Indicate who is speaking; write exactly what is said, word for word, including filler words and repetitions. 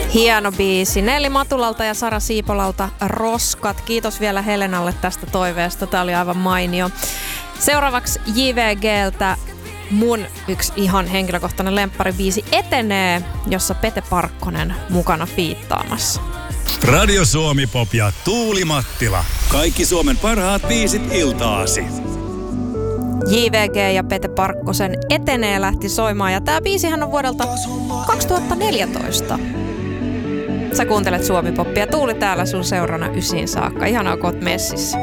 Speaker 1: Hieno biisi. Nelli Matulalta ja Sara Siipolalta Roskat. Kiitos vielä Helenalle tästä toiveesta. Tämä oli aivan mainio. Seuraavaksi J V G:ltä mun yksi ihan henkilökohtainen lempparibiisi Etenee, jossa Pete Parkkonen mukana fiittaamassa.
Speaker 2: Radio Suomi Pop ja Tuuli Mattila. Kaikki Suomen parhaat biisit iltaasi.
Speaker 1: J V G ja Pete Parkkosen Etenee lähti soimaan ja tää biisihän on vuodelta kaksituhattaneljätoista. Sä kuuntelet Suomi Popia. Tuuli täällä sun seurana ysiin saakka. Ihanaa, kun oot messissä.